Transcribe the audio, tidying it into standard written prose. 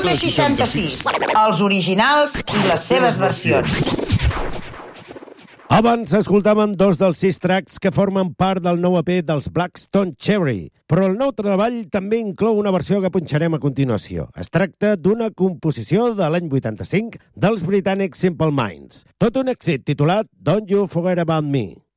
66, els originals i les seves versions. Abans escoltàvem dos dels 6 tracks que formen part del nou EP dels Blackstone Cherry, però el nou treball també inclou una versió que punxarem a continuació. Es tracta d'una composició de l'any 85 dels britànics Simple Minds. Tot un èxit titulat Don't You Forget About Me.